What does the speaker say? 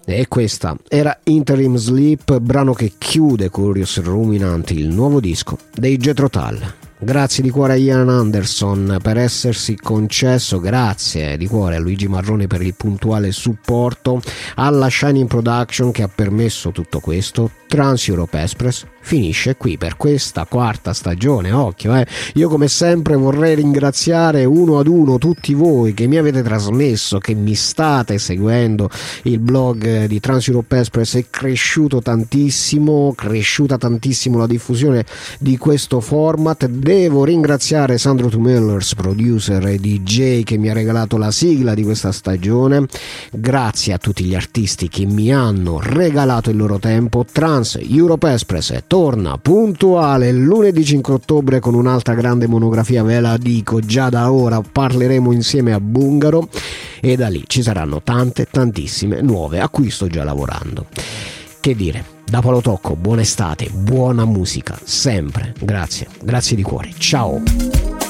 E questa era Interim Sleep, brano che chiude Curious Ruminant, il nuovo disco dei Jethro Tull. Grazie di cuore a Ian Anderson per essersi concesso, grazie di cuore a Luigi Marrone per il puntuale supporto, alla Shining Production che ha permesso tutto questo. Trans Europe Express finisce qui per questa quarta stagione. Occhio, io come sempre vorrei ringraziare uno ad uno tutti voi che mi avete trasmesso, che mi state seguendo. Il blog di Trans Europe Express è cresciuta tantissimo la diffusione di questo format. Devo ringraziare Sandro Tumellers, producer e DJ, che mi ha regalato la sigla di questa stagione. Grazie a tutti gli artisti che mi hanno regalato il loro tempo. Trans Europe Express torna puntuale lunedì 5 ottobre con un'altra grande monografia, ve la dico già da ora, parleremo insieme a Bungaro e da lì ci saranno tantissime nuove a cui sto già lavorando. Che dire, da Paolo Tocco, buona estate, buona musica sempre, grazie di cuore, ciao.